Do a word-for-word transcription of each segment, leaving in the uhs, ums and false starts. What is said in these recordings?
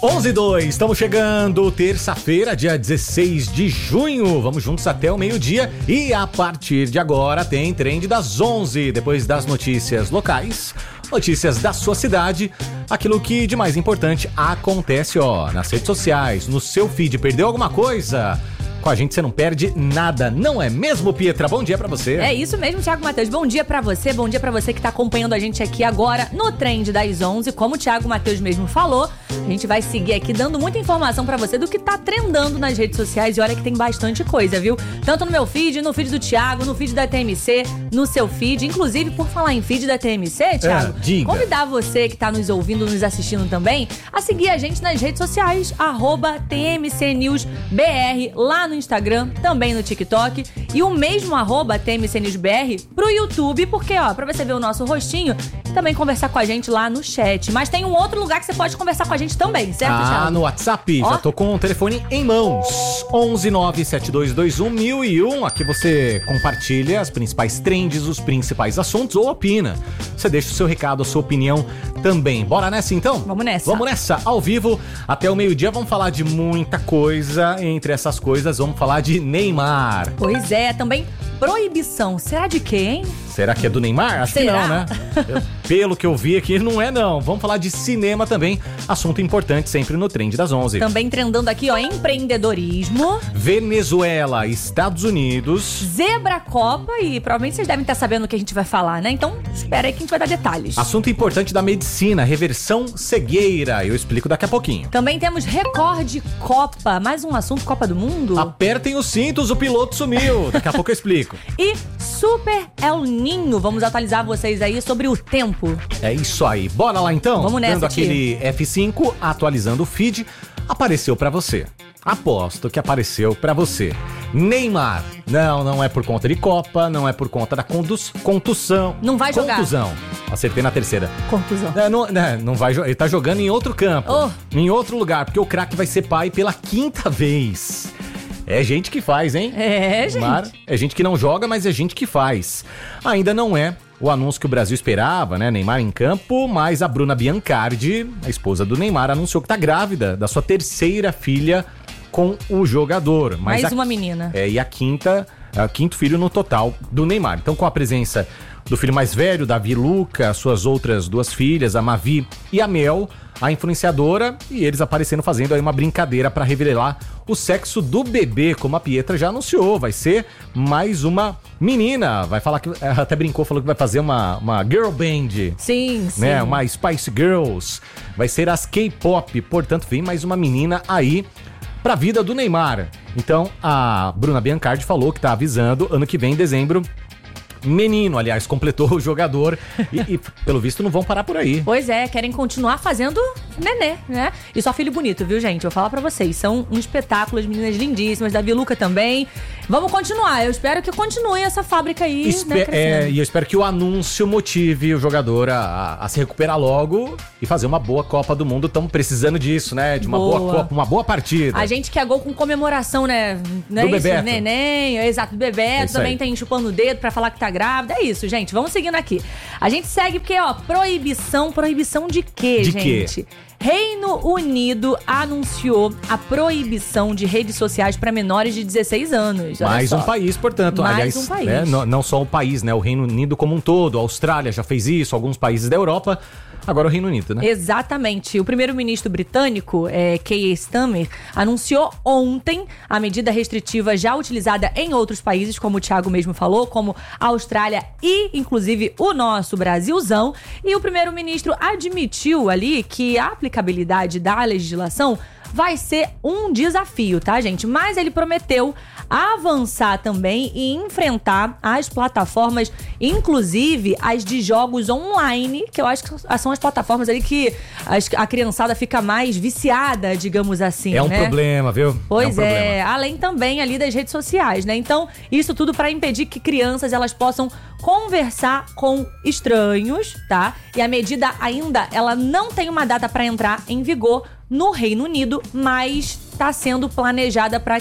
onze e dois, estamos chegando, terça-feira, dia dezesseis de junho. Vamos juntos até o meio-dia e a partir de agora tem Trend das onze. Depois das notícias locais, notícias da sua cidade, aquilo que de mais importante acontece, ó, nas redes sociais, no seu feed. Perdeu alguma coisa? Com a gente você não perde nada, não é mesmo, Pietra? Bom dia pra você. É isso mesmo, Thiago Matheus. Bom dia pra você, bom dia pra você que tá acompanhando a gente aqui agora no Trend das onze. Como o Thiago Matheus mesmo falou, a gente vai seguir aqui dando muita informação pra você do que tá trendando nas redes sociais. E olha que tem bastante coisa, viu? Tanto no meu feed, no feed do Thiago, no feed da T M C, no seu feed. Inclusive, por falar em feed da T M C, Thiago, é, convidar você que tá nos ouvindo, nos assistindo também, a seguir a gente nas redes sociais, arroba T M C News B R, lá no no Instagram, também no TikTok, e o mesmo arroba T M C News B R pro YouTube, porque, ó, pra você ver o nosso rostinho e também conversar com a gente lá no chat. Mas tem um outro lugar que você pode conversar com a gente também, certo, Ah, Thiago? no WhatsApp, Ó. já tô com o telefone em mãos, onze nove sete dois dois um mil e um. Aqui você compartilha as principais trends, os principais assuntos ou opina. Você deixa o seu recado, a sua opinião também. Bora nessa então? Vamos nessa. Vamos nessa, ao vivo, até o meio-dia. Vamos falar de muita coisa. Entre essas coisas, vamos falar de Neymar. Pois é, também proibição. Será de quê, hein? Será que é do Neymar? Acho Será? que não, né? Eu, pelo que eu vi aqui, não é não. Vamos falar de cinema também. Assunto importante sempre no Trend das onze. Também trendando aqui, ó, empreendedorismo, Venezuela, Estados Unidos. Zebra Copa, e provavelmente vocês devem estar sabendo o que a gente vai falar, né? Então, espera aí que a gente vai dar detalhes. Assunto importante da medicina, reversão cegueira. Eu explico daqui a pouquinho. Também temos recorde Copa, mais um assunto, Copa do Mundo. Apertem os cintos, o piloto sumiu. Daqui a pouco eu explico. E Super El Ninho, vamos atualizar vocês aí sobre o tempo. É isso aí. Bora lá então? Vamos nessa, Dando tio. aquele F cinco, atualizando o feed, apareceu pra você. Aposto que apareceu pra você. Neymar. Não, não é por conta de Copa, não é por conta da condus, contusão. Não vai jogar. Contusão. Acertei na terceira. Contusão. É, não, não, não vai jogar. Ele tá jogando em outro campo. Oh. Em outro lugar, porque o craque vai ser pai pela quinta vez. É gente que faz, hein? É, gente. Neymar, é gente que não joga, mas é gente que faz. Ainda não é o anúncio que o Brasil esperava, né? Neymar em campo, mas a Bruna Biancardi, a esposa do Neymar, anunciou que tá grávida da sua terceira filha com o jogador. Mas Mais a, uma menina. É, e a quinta, a quinto filho no total do Neymar. Então, com a presença do filho mais velho, Davi Luca, suas outras duas filhas, a Mavi e a Mel, a influenciadora, e eles aparecendo fazendo aí uma brincadeira para revelar o sexo do bebê, como a Pietra já anunciou. Vai ser mais uma menina. Vai falar que, ela até brincou, falou que vai fazer uma, uma girl band. Sim, sim. Né? Uma Spice Girls. Vai ser as K-pop. Portanto, vem mais uma menina aí pra vida do Neymar. Então, a Bruna Biancardi falou que tá avisando ano que vem, em dezembro, menino, aliás, completou o jogador e, e, pelo visto, não vão parar por aí. Pois é, querem continuar fazendo nenê, né? E só filho bonito, viu, gente? Vou falar pra vocês, são um espetáculo, as meninas lindíssimas, Davi Luca também. Vamos continuar, eu espero que continue essa fábrica aí, Espe- né, é, crescendo. e eu espero que o anúncio motive o jogador a, a, a se recuperar logo e fazer uma boa Copa do Mundo. Estamos precisando disso, né? De uma boa, Boa. Copa, uma boa partida. A gente quer gol com comemoração, né? Não é Do isso? Bebeto. Neném, exato, do Bebeto. É isso Também aí. tem chupando o dedo pra falar que tá grávida. É isso, gente. Vamos seguindo aqui. A gente segue porque, ó, proibição. Proibição de quê, De gente? quê? Reino Unido anunciou a proibição de redes sociais para menores de dezesseis anos. Olha Mais só. um país, portanto. Mais Aliás, um país. né, não, não só o país, né? O Reino Unido como um todo. A Austrália já fez isso, alguns países da Europa. Agora o Reino Unido, né? Exatamente. O primeiro-ministro britânico, é, Keir Starmer, anunciou ontem a medida restritiva já utilizada em outros países, como o Thiago mesmo falou, como a Austrália e, inclusive, o nosso Brasilzão. E o primeiro-ministro admitiu ali que a aplicabilidade da legislação vai ser um desafio, tá, gente? Mas ele prometeu avançar também e enfrentar as plataformas, inclusive as de jogos online, que eu acho que são as plataformas ali que a criançada fica mais viciada, digamos assim, É um né? problema, viu? Pois é. Um é, problema. além também ali das redes sociais, né? Então, isso tudo para impedir que crianças elas possam conversar com estranhos, tá? E a medida ainda, ela não tem uma data para entrar em vigor no Reino Unido, mas está sendo planejada para que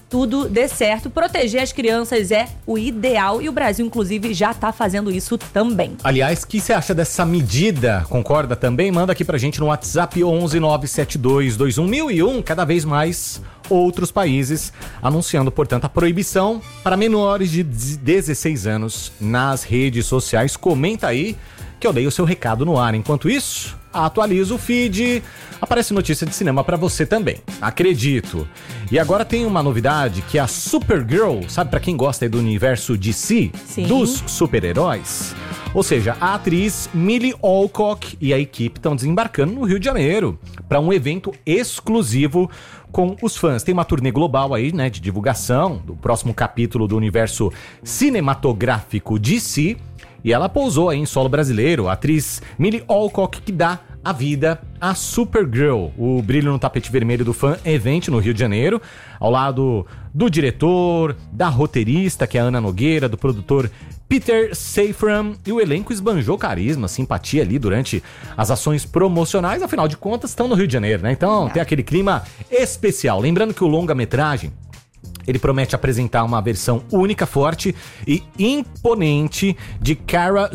tudo dê certo. Proteger as crianças é o ideal e o Brasil, inclusive, já tá fazendo isso também. Aliás, o que você acha dessa medida? Concorda também? Manda aqui pra gente no WhatsApp onze nove sete dois dois um mil e um. Cada vez mais outros países anunciando, portanto, a proibição para menores de dezesseis anos nas redes sociais. Comenta aí que eu dei o seu recado no ar. Enquanto isso, atualiza o feed, aparece notícia de cinema pra você também, acredito. E agora tem uma novidade que é a Supergirl, sabe, pra quem gosta aí do universo D C, Sim. dos super-heróis? Ou seja, a atriz Millie Alcock e a equipe estão desembarcando no Rio de Janeiro para um evento exclusivo com os fãs. Tem uma turnê global aí, né, de divulgação do próximo capítulo do universo cinematográfico D C. E ela pousou aí em solo brasileiro, a atriz Millie Alcock, que dá a vida à Supergirl, o brilho no tapete vermelho do Fan Event no Rio de Janeiro, ao lado do diretor, da roteirista, que é a Ana Nogueira, do produtor Peter Safran, e o elenco esbanjou carisma, simpatia ali durante as ações promocionais, afinal de contas estão no Rio de Janeiro, né? Então tem aquele clima especial. Lembrando que o longa-metragem, ele promete apresentar uma versão única, forte e imponente de Kara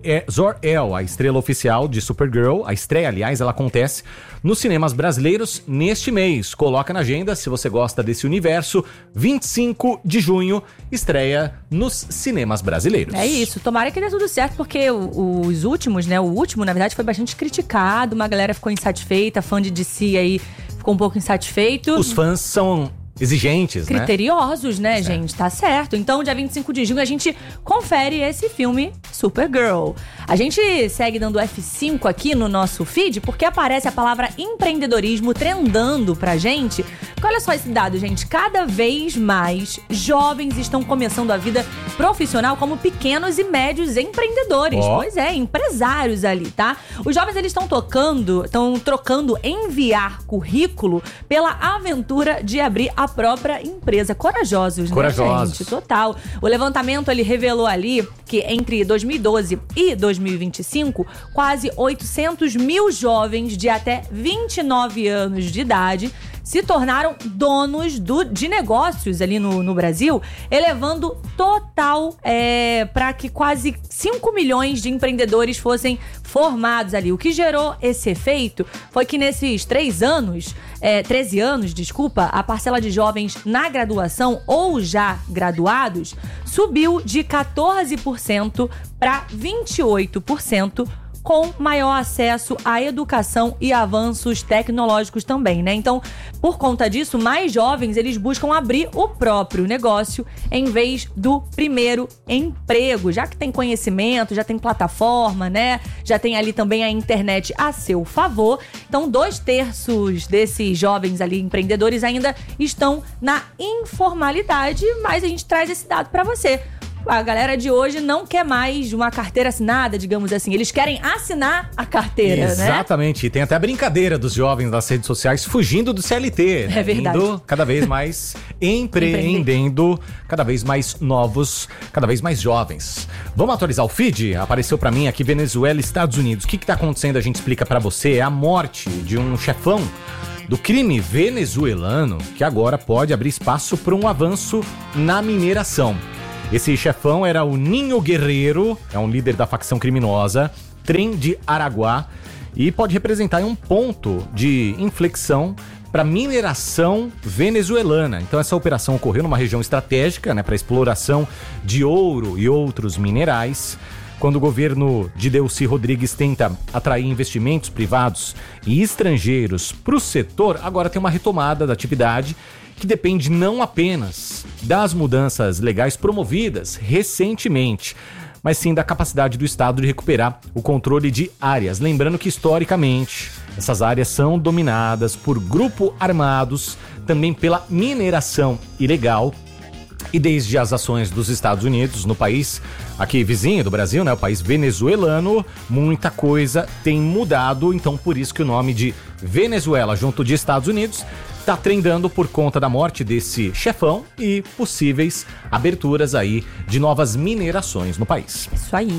Zor-El, a estrela oficial de Supergirl. A estreia, aliás, ela acontece nos cinemas brasileiros neste mês. Coloca na agenda, se você gosta desse universo, vinte e cinco de junho, estreia nos cinemas brasileiros. É isso, tomara que dê tudo certo, porque os últimos, né, o último, na verdade, foi bastante criticado, uma galera ficou insatisfeita, fã de D C aí ficou um pouco insatisfeito. Os fãs são exigentes, criteriosos, né, né, gente? Tá certo. Então, dia vinte e cinco de junho, a gente confere esse filme Supergirl. A gente segue dando F cinco aqui no nosso feed, porque aparece a palavra empreendedorismo trendando pra gente. Porque olha só esse dado, gente. Cada vez mais jovens estão começando a vida profissional como pequenos e médios empreendedores. Oh. Pois é, empresários ali, tá? Os jovens, eles estão tocando, estão trocando enviar currículo pela aventura de abrir a própria empresa. Corajosos, Corajosos. né, gente? Total. O levantamento, ele revelou ali que entre dois mil e doze e dois mil e vinte e cinco, quase oitocentos mil jovens de até vinte e nove anos de idade se tornaram donos do, de negócios ali no, no Brasil, elevando total é, para que quase cinco milhões de empreendedores fossem formados ali. O que gerou esse efeito foi que nesses três anos, é, treze anos, desculpa, a parcela de jovens na graduação ou já graduados subiu de quatorze por cento para vinte e oito por cento, com maior acesso à educação e avanços tecnológicos também, né? Então, por conta disso, mais jovens, eles buscam abrir o próprio negócio em vez do primeiro emprego, já que tem conhecimento, já tem plataforma, né? Já tem ali também a internet a seu favor. Então, dois terços desses jovens ali, empreendedores, ainda estão na informalidade, mas a gente traz esse dado para você. A galera de hoje não quer mais uma carteira assinada, digamos assim. Eles querem assinar a carteira, Exatamente. né? Exatamente. E tem até a brincadeira dos jovens nas redes sociais fugindo do C L T. Né? É verdade. Indo cada vez mais empreendendo, cada vez mais novos, cada vez mais jovens. Vamos atualizar o feed? Apareceu pra mim aqui Venezuela e Estados Unidos. O que que tá acontecendo? A gente explica pra você. É a morte de um chefão do crime venezuelano que agora pode abrir espaço para um avanço na mineração. Esse chefão era o Ninho Guerreiro, é um líder da facção criminosa Tren de Araguá e pode representar um ponto de inflexão para mineração venezuelana. Então essa operação ocorreu numa região estratégica, né, para exploração de ouro e outros minerais. Quando o governo de Delcy Rodrigues tenta atrair investimentos privados e estrangeiros para o setor, agora tem uma retomada da atividade que depende não apenas das mudanças legais promovidas recentemente, mas sim da capacidade do Estado de recuperar o controle de áreas. Lembrando que, historicamente, essas áreas são dominadas por grupos armados, também pela mineração ilegal. E desde as ações dos Estados Unidos no país, aqui vizinho do Brasil, né, o país venezuelano, muita coisa tem mudado. Então, por isso que o nome de Venezuela, junto de Estados Unidos, está trendando por conta da morte desse chefão e possíveis aberturas aí de novas minerações no país. Isso aí.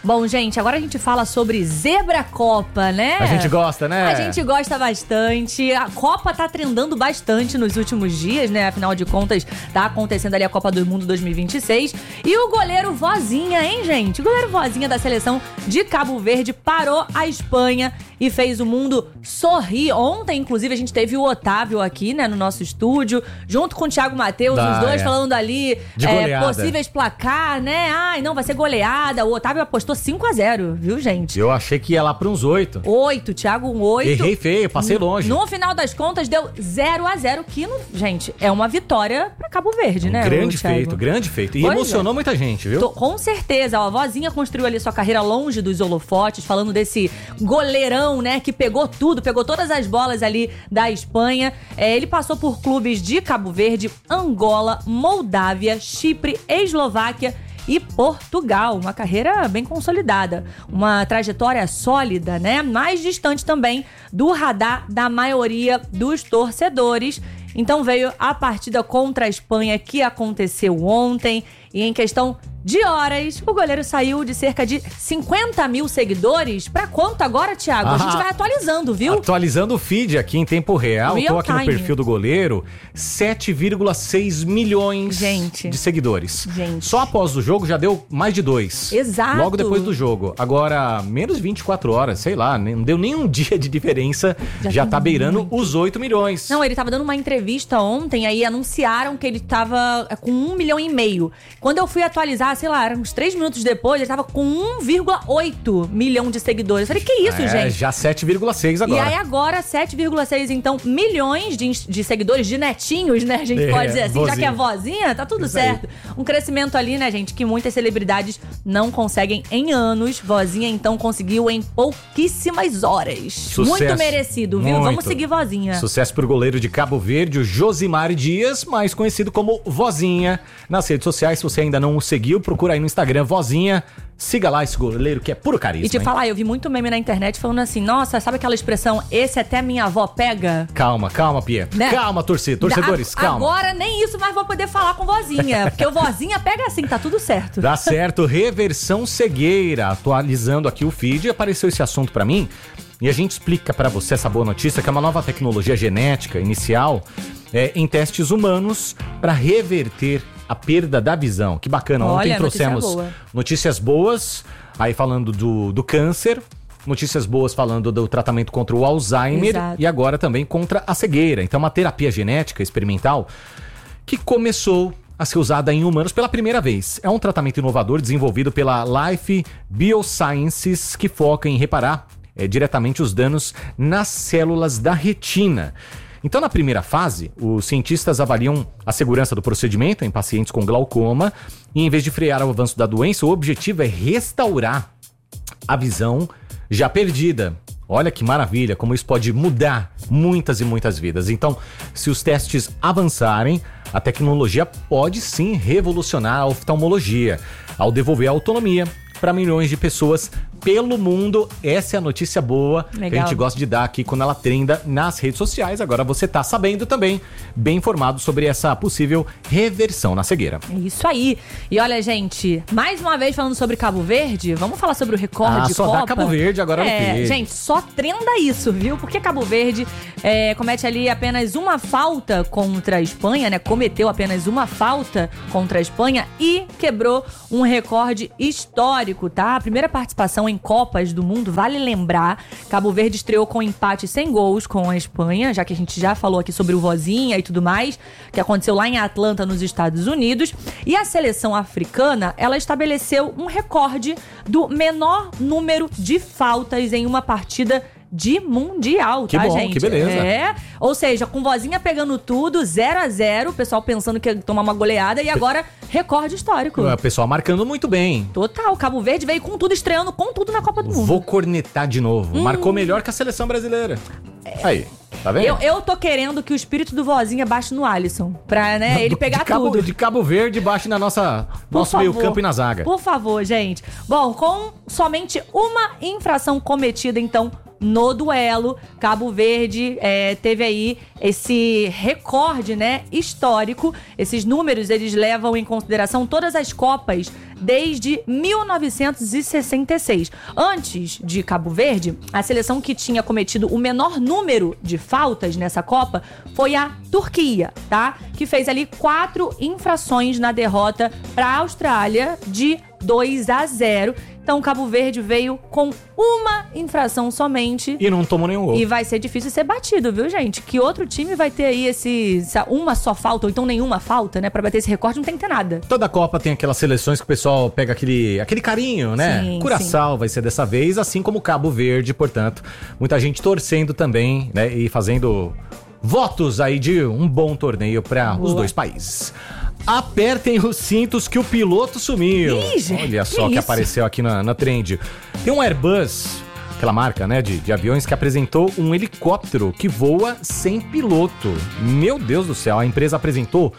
Bom, gente, agora a gente fala sobre Zebra Copa, né? A gente gosta, né? A gente gosta bastante. A Copa tá trendando bastante nos últimos dias, né? Afinal de contas, tá acontecendo ali a Copa do Mundo dois mil e vinte e seis. E o goleiro Vozinha, hein, gente? O goleiro Vozinha da seleção de Cabo Verde parou a Espanha e fez o mundo sorrir. Ontem, inclusive, a gente teve o Otávio aqui, né, no nosso estúdio, junto com o Thiago Matheus, Ah, os dois é. falando ali De é, goleada. possíveis placar, né? Ai, não, vai ser goleada. O Otávio apostou cinco a zero, viu, gente? Eu achei que ia lá pra uns oito. oito, Thiago um oito. Errei feio, passei longe. No final das contas, deu zero a zero, que, gente, é uma vitória pra Cabo Verde, né? Grande o Thiago? feito, grande feito. E Pois emocionou é. muita gente, viu? Tô- com certeza, ó, a Vozinha construiu ali sua carreira longe dos holofotes, falando desse goleirão, né, que pegou tudo, pegou todas as bolas ali da Espanha. É, ele passou por clubes de Cabo Verde, Angola, Moldávia, Chipre, Eslováquia e Portugal. Uma carreira bem consolidada, uma trajetória sólida, né, mais distante também do radar da maioria dos torcedores. Então veio a partida contra a Espanha que aconteceu ontem e em questão de horas, o goleiro saiu de cerca de cinquenta mil seguidores. Pra quanto agora, Thiago? A Ah. gente vai atualizando, viu? Atualizando o feed aqui em tempo real, Real tô aqui no time. perfil do goleiro, sete vírgula seis milhões Gente. de seguidores. Gente. Só após o jogo já deu mais de dois. Exato. Logo depois do jogo. Agora, menos de vinte e quatro horas, sei lá, não deu nem um dia de diferença, já, Já tá tem beirando muito. os oito milhões. Não, ele tava dando uma entrevista ontem, aí anunciaram que ele tava com um milhão e meio. Quando eu fui atualizar, sei lá, eram uns três minutos depois, ele tava com um vírgula oito milhão de seguidores. Eu falei, que isso, é, gente? já sete vírgula seis agora. E aí agora, sete vírgula seis, então, milhões de, de seguidores, de netinhos, né? A gente É, pode dizer assim, já que é vozinha. vozinha, tá tudo Isso certo. Um crescimento ali, né, gente, que muitas celebridades não conseguem em anos. Vozinha, então, conseguiu em pouquíssimas horas. Sucesso. Muito merecido, viu? Muito. Vamos seguir Vozinha. Sucesso pro goleiro de Cabo Verde, o Josimar Dias, mais conhecido como Vozinha. Nas redes sociais, se você ainda não o seguiu, procura aí no Instagram, Vozinha. Siga lá esse goleiro que é puro carisma. E te hein? falar, eu vi muito meme na internet falando assim, nossa, sabe aquela expressão, esse até minha avó pega? Calma, calma, Pia. Né? Calma, torcedor, torcedores, A- calma. Agora nem isso mais vou poder falar com Vozinha, porque o Vozinha pega assim, tá tudo certo. Dá certo, reversão cegueira. Atualizando aqui o feed, apareceu esse assunto pra mim. E a gente explica pra você essa boa notícia, que é uma nova tecnologia genética inicial é, em testes humanos pra reverter a perda da visão. Que bacana. Ontem Olha, notícia trouxemos boa. notícias boas, aí falando do, do câncer, notícias boas falando do tratamento contra o Alzheimer Exato. e agora também contra a cegueira. Então, uma terapia genética experimental que começou a ser usada em humanos pela primeira vez. É um tratamento inovador desenvolvido pela Life Biosciences que foca em reparar é, diretamente os danos nas células da retina. Então, na primeira fase, os cientistas avaliam a segurança do procedimento em pacientes com glaucoma e, em vez de frear o avanço da doença, o objetivo é restaurar a visão já perdida. Olha que maravilha, como isso pode mudar muitas e muitas vidas. Então, se os testes avançarem, a tecnologia pode sim revolucionar a oftalmologia, ao devolver a autonomia para milhões de pessoas pelo mundo. Essa é a notícia boa que a Legal. gente gosta de dar aqui quando ela trenda nas redes sociais. Agora você tá sabendo também, bem informado sobre essa possível reversão na cegueira. É isso aí. E olha, gente, mais uma vez falando sobre Cabo Verde, vamos falar sobre o recorde Ah, de só Copa. dá Cabo Verde agora no É, feed. gente, só trenda isso, viu? Porque Cabo Verde é, comete ali apenas uma falta contra a Espanha, né? Cometeu apenas uma falta contra a Espanha e quebrou um recorde histórico, tá? A primeira participação em Copas do Mundo, vale lembrar, Cabo Verde estreou com empate sem gols com a Espanha, já que a gente já falou aqui sobre o Vozinha e tudo mais, que aconteceu lá em Atlanta, nos Estados Unidos. E a seleção africana, ela estabeleceu um recorde do menor número de faltas em uma partida de mundial, Que tá, bom, gente? que beleza. É, ou seja, com Vozinha pegando tudo, zero a zero, o pessoal pensando que ia tomar uma goleada e agora recorde histórico. O pessoal marcando muito bem. Total, Cabo Verde veio com tudo, estreando com tudo na Copa do Mundo. Vou cornetar de novo. Hum. Marcou melhor que a seleção brasileira. Aí, tá vendo? Eu, eu tô querendo que o espírito do Vozinha baixe no Alisson, pra, né, ele pegar de Cabo, tudo. De Cabo Verde, baixo na nossa Por nosso favor. meio campo e na zaga. Por favor, gente. Bom, com somente uma infração cometida, então, no duelo, Cabo Verde é, teve aí esse recorde, né, histórico. Esses números, eles levam em consideração todas as Copas desde mil novecentos e sessenta e seis. Antes de Cabo Verde, a seleção que tinha cometido o menor número de faltas nessa Copa foi a Turquia, tá? Que fez ali quatro infrações na derrota para a Austrália de dois a zero. Então, Cabo Verde veio com uma infração somente. E não tomou nenhum gol. E vai ser difícil ser batido, viu, gente? Que outro time vai ter aí esse, essa uma só falta, ou então nenhuma falta, né? Pra bater esse recorde, não tem que ter nada. Toda Copa tem aquelas seleções que o pessoal pega aquele, aquele carinho, né? Sim, Curaçao sim. vai ser dessa vez, assim como Cabo Verde, portanto. Muita gente torcendo também, né? E fazendo votos aí de um bom torneio para os dois países. Apertem os cintos que o piloto sumiu. Ih, gente, olha só que que isso? apareceu aqui na, na trend. Tem um Airbus, aquela marca, né, de, de aviões, que apresentou um helicóptero que voa sem piloto. Meu Deus do céu, a empresa apresentou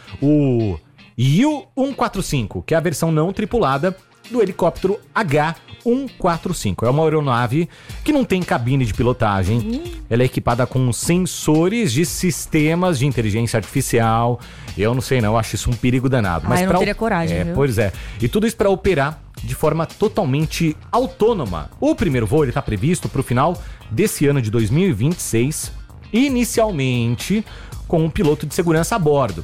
o U cento e quarenta e cinco, que é a versão não tripulada do helicóptero H cento e quarenta e cinco. É uma aeronave que não tem cabine de pilotagem. Hum. Ela é equipada com sensores de sistemas de inteligência artificial. Eu não sei não, eu acho isso um perigo danado. Ah, Mas eu não pra teria coragem, é, viu? Pois é. E tudo isso para operar de forma totalmente autônoma. O primeiro voo está previsto para o final desse ano de dois mil e vinte e seis, inicialmente com um piloto de segurança a bordo.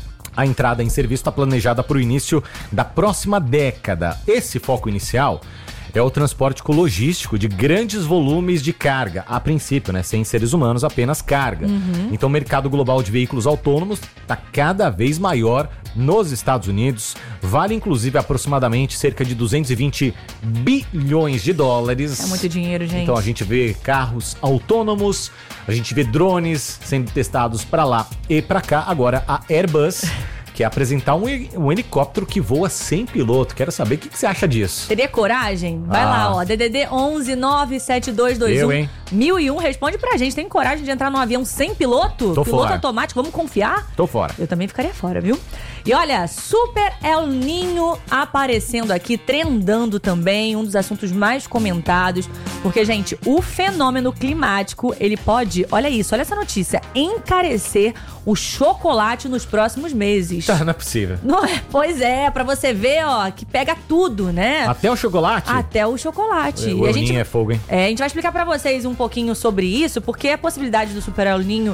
A entrada em serviço está planejada para o início da próxima década. Esse foco inicial é o transporte logístico de grandes volumes de carga, a princípio, né? Sem seres humanos, apenas carga. Uhum. Então o mercado global de veículos autônomos está cada vez maior nos Estados Unidos. Vale, inclusive, aproximadamente cerca de duzentos e vinte bilhões de dólares. É muito dinheiro, gente. Então a gente vê carros autônomos, a gente vê drones sendo testados para lá e para cá. Agora a Airbus quer apresentar um, um helicóptero que voa sem piloto. Quero saber o que, que você acha disso. Teria coragem? Vai Ah. lá, ó. D D D onze nove sete dois dois um Eu, hein? mil e um. Responde pra gente. Tem coragem de entrar num avião sem piloto? Tô piloto fora. automático? Vamos confiar? Tô fora. Eu também ficaria fora, viu? E olha, Super El Ninho aparecendo aqui, trendando também, um dos assuntos mais comentados. Porque, gente, o fenômeno climático, ele pode, olha isso, olha essa notícia, encarecer o chocolate nos próximos meses. Tá, não é possível. Não é? Pois é, pra você ver, ó, que pega tudo, né? Até o chocolate? Até o chocolate. O E a El gente, Ninho é fogo, hein? é, a gente vai explicar pra vocês um pouquinho sobre isso, porque a possibilidade do Super El Ninho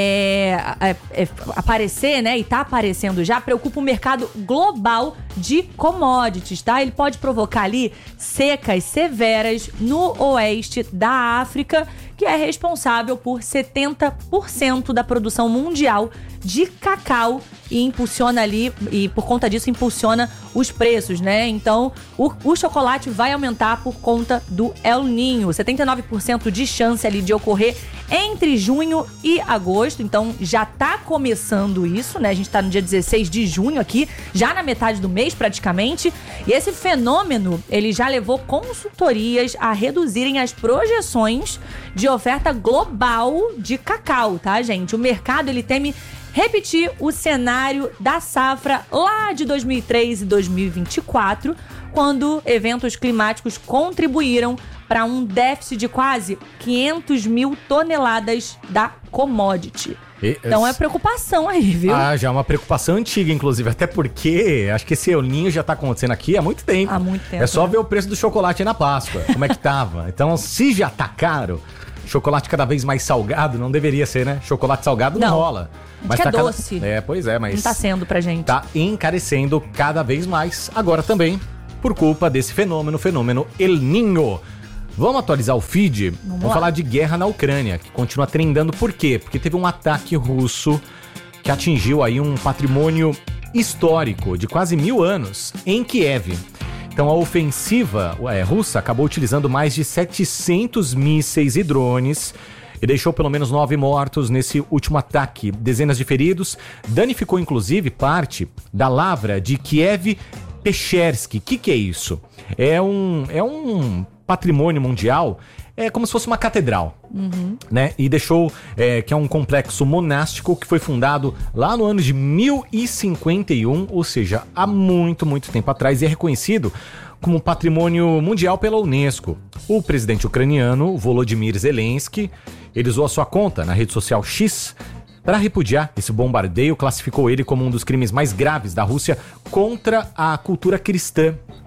é, é, é, aparecer, né, e tá aparecendo já, preocupa o mercado global de commodities, tá? Ele pode provocar ali secas severas no oeste da África, que é responsável por setenta por cento da produção mundial de cacau e impulsiona ali, e por conta disso impulsiona os preços, né? Então, o, o chocolate vai aumentar por conta do El Ninho. setenta e nove por cento de chance ali de ocorrer entre junho e agosto. Então, já tá começando isso, né? A gente tá no dia dezesseis de junho aqui, já na metade do mês praticamente. E esse fenômeno, ele já levou consultorias a reduzirem as projeções de oferta global de cacau, tá, gente? O mercado, ele teme repetir o cenário da safra lá de dois mil e três e dois mil e vinte e quatro, quando eventos climáticos contribuíram para um déficit de quase quinhentos mil toneladas da commodity. E, então é preocupação aí, viu? Ah, já é uma preocupação antiga, inclusive. Até porque acho que esse El Ninho já tá acontecendo aqui há muito tempo. Há muito tempo. É só né? ver o preço do chocolate aí na Páscoa, como é que tava. Então, se já tá caro, chocolate cada vez mais salgado, não deveria ser, né? Chocolate salgado não, Não. rola. Mas que é cada... doce. É, pois é, mas Não tá sendo pra gente. tá encarecendo cada vez mais. Agora também, por culpa desse fenômeno, fenômeno El Ninho. Vamos atualizar o feed? Vamos Vamos lá. falar de guerra na Ucrânia, que continua trendando. Por quê? Porque teve um ataque russo que atingiu aí um patrimônio histórico de quase mil anos em Kiev. Então a ofensiva é, russa acabou utilizando mais de setecentos mísseis e drones e deixou pelo menos nove mortos nesse último ataque, dezenas de feridos, danificou inclusive parte da lavra de Kiev-Pechersky. O que, que é isso? É um, é um patrimônio mundial, é como se fosse uma catedral, uhum. né? E deixou, é, que é um complexo monástico que foi fundado lá no ano de mil e cinquenta e um, ou seja, há muito, muito tempo atrás, e é reconhecido como patrimônio mundial pela Unesco. O presidente ucraniano, Volodymyr Zelensky, ele usou a sua conta na rede social X para repudiar esse bombardeio, classificou ele como um dos crimes mais graves da Rússia contra a cultura cristã.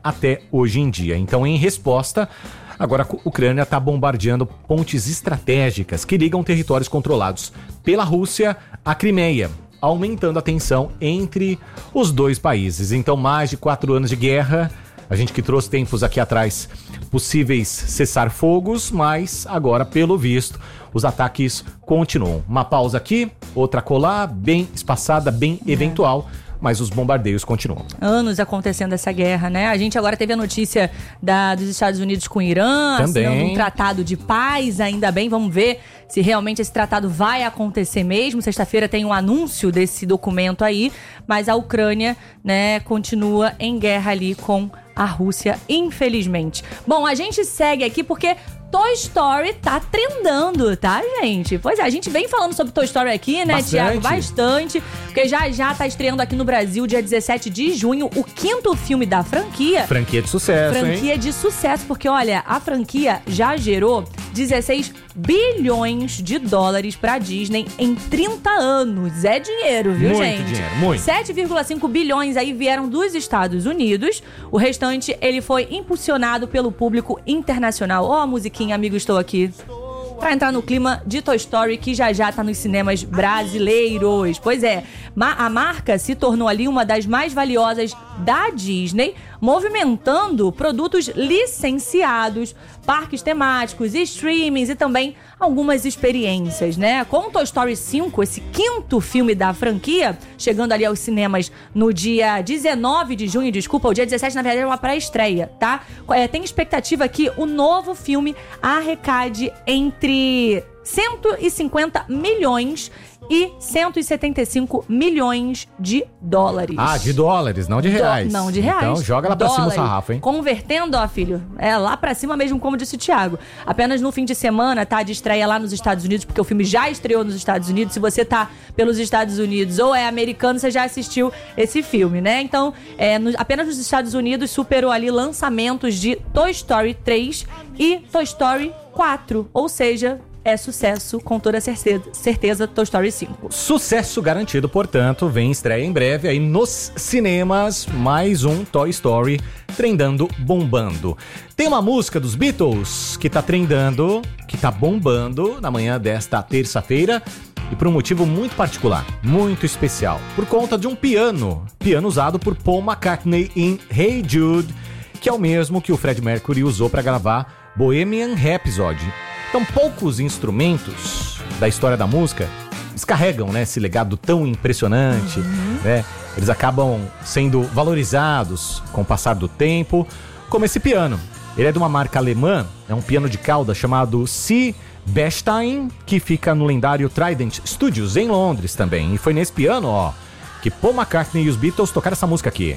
até hoje em dia. Então, em resposta, agora a Ucrânia está bombardeando pontes estratégicas que ligam territórios controlados pela Rússia à Crimeia, aumentando a tensão entre os dois países. Então, mais de quatro anos de guerra. A gente que trouxe tempos aqui atrás possíveis cessar-fogos, mas agora, pelo visto, os ataques continuam. Uma pausa aqui, outra colar, bem espaçada, bem é. eventual, mas os bombardeios continuam. Anos acontecendo essa guerra, né? A gente agora teve a notícia da, dos Estados Unidos com o Irã, Também. assinando um tratado de paz, ainda bem, vamos ver se realmente esse tratado vai acontecer mesmo. Sexta-feira tem um anúncio desse documento aí, mas a Ucrânia, né, continua em guerra ali com a Rússia, infelizmente. Bom, a gente segue aqui porque Toy Story tá trendando, tá, gente? Pois é, a gente vem falando sobre Toy Story aqui, né, Thiago? Bastante. Porque já já tá estreando aqui no Brasil, dia dezessete de junho, o quinto filme da franquia. Franquia de sucesso, Franquia hein? de sucesso, porque, olha, a franquia já gerou dezesseis bilhões de dólares pra Disney em trinta anos. É dinheiro, viu, muito gente? Muito dinheiro, muito. sete vírgula cinco bilhões aí vieram dos Estados Unidos. O restante, ele foi impulsionado pelo público internacional. Ó, a musiquinha, amigo, estou aqui. Pra entrar no clima de Toy Story, que já já tá nos cinemas brasileiros. Pois é, a marca se tornou ali uma das mais valiosas da Disney, movimentando produtos licenciados, parques temáticos, streamings e também algumas experiências, né? Com Toy Story cinco, esse quinto filme da franquia, chegando ali aos cinemas no dia dezenove de junho, desculpa, o dia dezessete, na verdade, é uma pré-estreia, tá? É, tem expectativa que o novo filme arrecade entre cento e cinquenta milhões e cento e setenta e cinco milhões de dólares. Ah, de dólares, não de reais. Do, não de reais. Então joga lá pra cima o sarrafo, hein? Convertendo, ó, filho, é lá pra cima mesmo, como disse o Thiago. Apenas no fim de semana, tá, de estreia lá nos Estados Unidos, porque o filme já estreou nos Estados Unidos. Se você tá pelos Estados Unidos ou é americano, você já assistiu esse filme, né? Então, é, no, apenas nos Estados Unidos superou ali lançamentos de Toy Story três e Toy Story quatro, ou seja, é sucesso, com toda certeza, certeza, Toy Story cinco. Sucesso garantido, portanto, vem estreia em breve aí nos cinemas, mais um Toy Story trendando, bombando. Tem uma música dos Beatles que tá trendando, que tá bombando na manhã desta terça-feira, e por um motivo muito particular, muito especial, por conta de um piano, piano usado por Paul McCartney em Hey Jude, que é o mesmo que o Freddie Mercury usou para gravar Bohemian Rhapsody. Então, poucos instrumentos da história da música descarregam, né, esse legado tão impressionante, uhum. né? Eles acabam sendo valorizados com o passar do tempo, como esse piano. Ele é de uma marca alemã, é um piano de cauda chamado C. Bechstein, que fica no lendário Trident Studios, em Londres também. E foi nesse piano, ó, que Paul McCartney e os Beatles tocaram essa música aqui.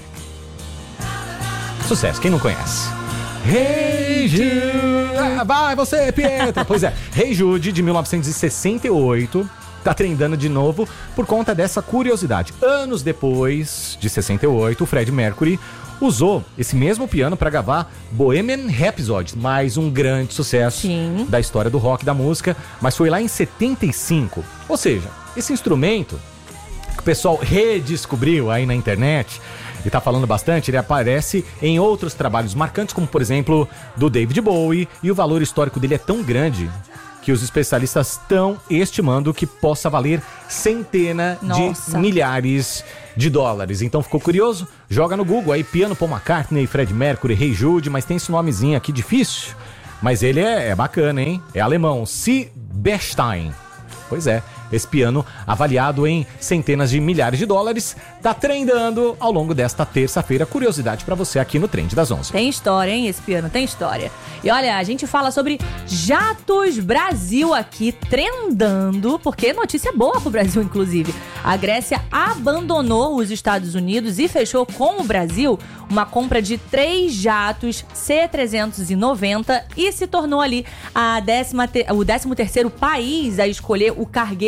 Sucesso, quem não conhece? Hey Jude, ah, vai você, Pietra. Pois é, Hey Jude, de mil novecentos e sessenta e oito, tá trendando de novo por conta dessa curiosidade. Anos depois de sessenta e oito, o Freddie Mercury usou esse mesmo piano para gravar Bohemian Rhapsody, mais um grande sucesso Sim. da história do rock, da música, mas foi lá em setenta e cinco. Ou seja, esse instrumento que o pessoal redescobriu aí na internet e tá falando bastante, ele aparece em outros trabalhos marcantes, como por exemplo, do David Bowie, e o valor histórico dele é tão grande que os especialistas estão estimando que possa valer centenas de milhares de dólares. Então ficou curioso? Joga no Google aí, piano Paul McCartney, Freddie Mercury, Hey Jude, mas tem esse nomezinho aqui difícil, mas ele é, é bacana, hein? É alemão, C. Bechstein. Pois é, esse piano avaliado em centenas de milhares de dólares tá trendando ao longo desta terça-feira. Curiosidade pra você aqui no Trend das onze. Tem história, hein? Esse piano tem história. E olha, a gente fala sobre Jatos Brasil aqui trendando, porque notícia boa pro Brasil, inclusive. A Grécia abandonou os Estados Unidos e fechou com o Brasil uma compra de três jatos C trezentos e noventa e se tornou ali a décima te- o décimo terceiro país a escolher o cargueiro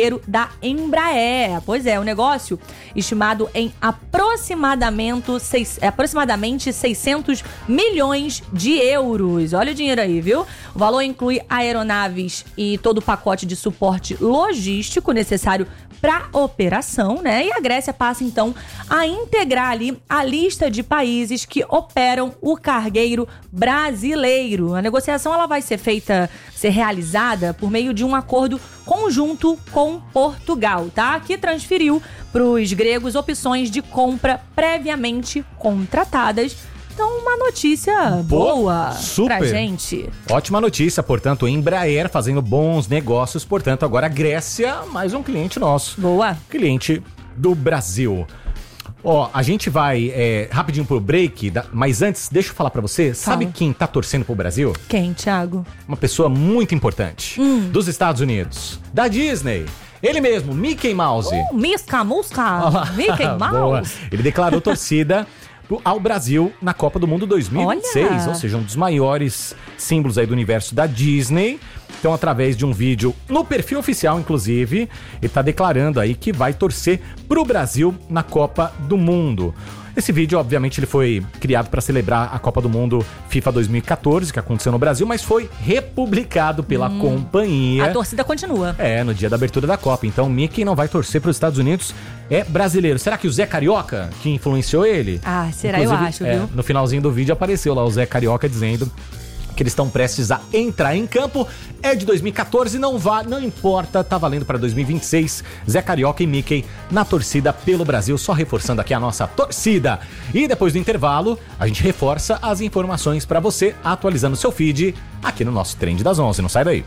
cargueiro da Embraer. Pois é, o negócio estimado em aproximadamente, seis, aproximadamente seiscentos milhões de euros. Olha o dinheiro aí, viu? O valor inclui aeronaves e todo o pacote de suporte logístico necessário para a operação, né? E a Grécia passa, então, a integrar ali a lista de países que operam o cargueiro brasileiro. A negociação ela vai ser feita, ser realizada por meio de um acordo conjunto com Portugal, tá? Que transferiu para os gregos opções de compra previamente contratadas. Então, uma notícia boa super. Pra gente. Ótima notícia, portanto, Embraer fazendo bons negócios, portanto, agora a Grécia, mais um cliente nosso. Boa. Cliente do Brasil. Ó, a gente vai é, rapidinho pro break, mas antes, deixa eu falar pra você, sabe Fala. quem tá torcendo pro Brasil? Quem, Thiago? Uma pessoa muito importante, Hum. dos Estados Unidos, da Disney. Ele mesmo, Mickey Mouse. Uh, Misca, Musca, Mickey Boa. Mouse. Ele declarou torcida ao Brasil na Copa do Mundo dois mil e vinte e seis, Olha. ou seja, um dos maiores símbolos aí do universo da Disney. Então, através de um vídeo no perfil oficial, inclusive, ele tá declarando aí que vai torcer pro Brasil na Copa do Mundo. Esse vídeo, obviamente, ele foi criado para celebrar a Copa do Mundo FIFA dois mil e quatorze, que aconteceu no Brasil, mas foi republicado pela Hum. companhia. A torcida continua. É, no dia da abertura da Copa. Então, Mickey não vai torcer para os Estados Unidos, é brasileiro. Será que o Zé Carioca, que influenciou ele? Ah, será? Eu acho, é, viu? No finalzinho do vídeo apareceu lá o Zé Carioca dizendo que eles estão prestes a entrar em campo. É de dois mil e quatorze, não vá, não importa, tá valendo para dois mil e vinte e seis. Zé Carioca e Mickey na torcida pelo Brasil, só reforçando aqui a nossa torcida. E depois do intervalo, a gente reforça as informações para você, atualizando seu feed aqui no nosso Trend das onze. Não sai daí.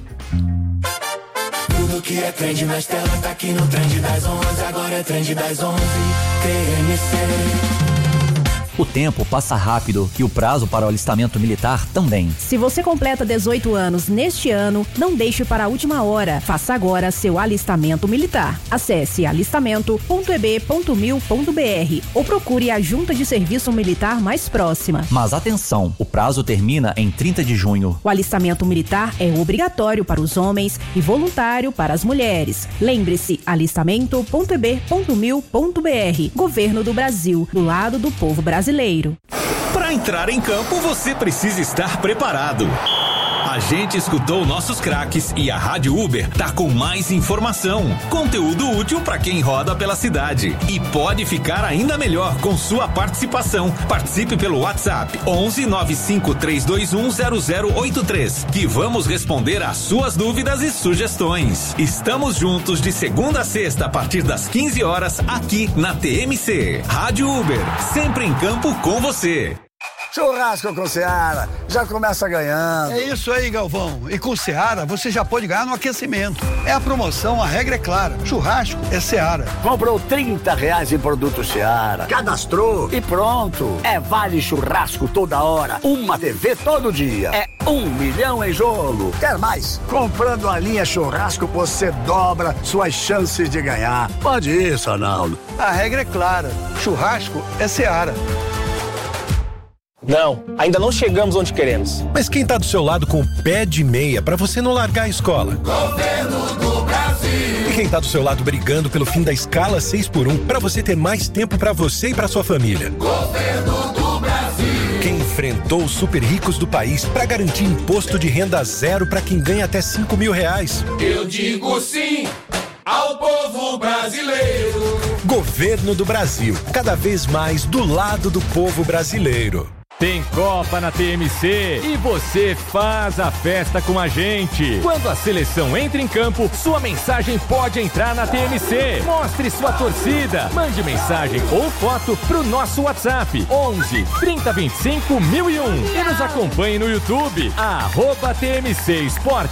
Tudo que é trend nas telas tá aqui no Trend das onze. Agora é Trend das onze, T M C. O tempo passa rápido e o prazo para o alistamento militar também. Se você completa dezoito anos neste ano, não deixe para a última hora. Faça agora seu alistamento militar. Acesse alistamento ponto e b ponto mil ponto b r ou procure a junta de serviço militar mais próxima. Mas atenção, o prazo termina em trinta de junho. O alistamento militar é obrigatório para os homens e voluntário para as mulheres. Lembre-se, alistamento ponto e b ponto mil ponto b r. Governo do Brasil, do lado do povo brasileiro. Brasileiro. Para entrar em campo, você precisa estar preparado. A gente escutou nossos craques e a Rádio Uber tá com mais informação, conteúdo útil para quem roda pela cidade. E pode ficar ainda melhor com sua participação. Participe pelo WhatsApp onze nove cinco três dois um zero zero oito três, que vamos responder às suas dúvidas e sugestões. Estamos juntos de segunda a sexta a partir das quinze horas aqui na T M C. Rádio Uber, sempre em campo com você. Churrasco com Seara, já começa ganhando. É isso aí, Galvão. E com Seara, você já pode ganhar no aquecimento. É a promoção, a regra é clara. Churrasco é Seara. Comprou trinta reais em produto Seara, cadastrou e pronto. É vale churrasco toda hora, uma T V todo dia. É um milhão em jogo. Quer mais? Comprando a linha churrasco, você dobra suas chances de ganhar. Pode isso, Arnaldo. A regra é clara. Churrasco é Seara. Não, ainda não chegamos onde queremos. Mas quem tá do seu lado com o pé de meia pra você não largar a escola? Governo do Brasil. E quem tá do seu lado brigando pelo fim da escala seis por um pra você ter mais tempo pra você e pra sua família? Governo do Brasil. Quem enfrentou os super ricos do país pra garantir imposto de renda zero pra quem ganha até cinco mil reais? Eu digo sim ao povo brasileiro. Governo do Brasil, cada vez mais do lado do povo brasileiro. Tem Copa na T M C e você faz a festa com a gente. Quando a seleção entra em campo, sua mensagem pode entrar na T M C. Mostre sua torcida. Mande mensagem ou foto pro nosso WhatsApp onze trinta vinte e cinco mil e um e nos acompanhe no YouTube arroba T M C Esportes.